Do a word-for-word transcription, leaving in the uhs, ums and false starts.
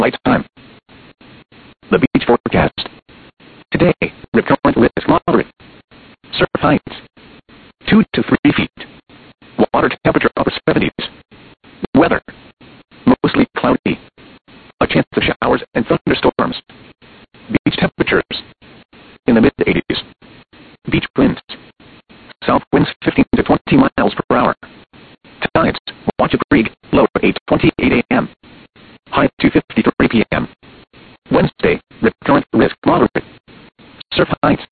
Light time. The beach forecast. Today, rip current risk moderate. Surf heights two to three feet. Water temperature upper seventies. Weather mostly cloudy. A chance of showers and thunderstorms. Beach temperatures in the mid eighties. Beach winds south winds fifteen to twenty miles per hour. Tides Watch Creek low eight twenty-eight a m High two fifty-three p m Wednesday, rip current risk moderate. Surf heights